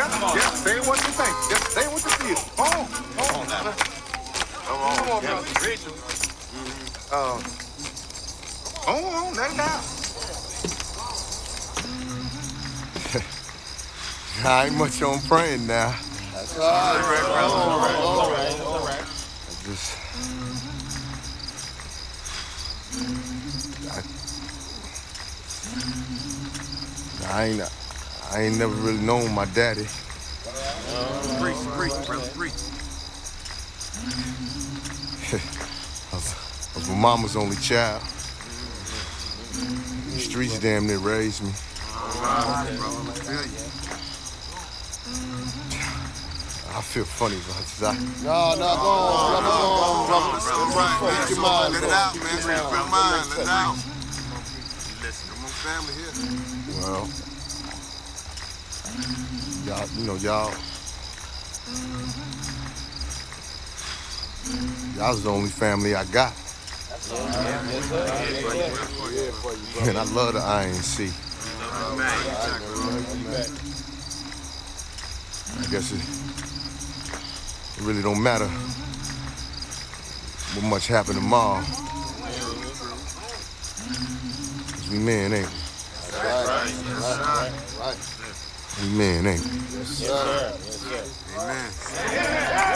Just say what you think. Just say what you feel. Come on now. Come on, brother. Come on, let it down. I ain't much on praying now. That's all right. I ain't never really known my daddy. Preach, brother, preach. I was my mama's only child. The streets damn near raised me. I feel funny about this. No, go on, brother. Let it out, man. Let it out. Listen, come on, family here. Well, y'all's the only family I got. And I love the INC. I guess it really don't matter what much happen tomorrow. 'Cause we men, ain't we? Right. We men, ain't we? Yes, sir. Amen.